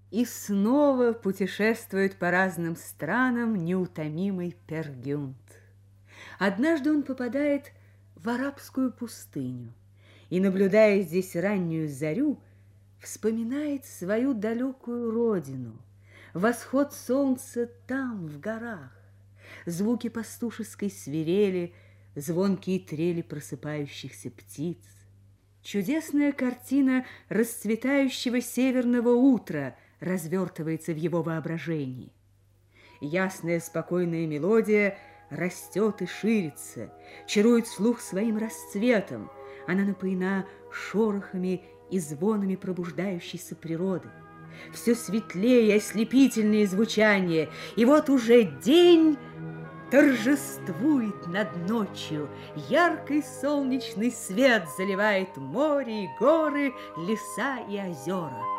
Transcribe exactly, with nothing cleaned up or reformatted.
И снова путешествует по разным странам неутомимый Пергюнт. Однажды он попадает в арабскую пустыню и, наблюдая здесь раннюю зарю, вспоминает свою далекую родину, восход солнца там, в горах, звуки пастушеской свирели, звонкие трели просыпающихся птиц. Чудесная картина расцветающего северного утра развертывается в его воображении. Ясная спокойная мелодия растет и ширится, чарует слух своим расцветом. Она напоена шорохами и звонами пробуждающейся природы. Все светлее и ослепительнее звучание, и вот уже день торжествует над ночью. Яркий солнечный свет заливает море и горы, леса и озера.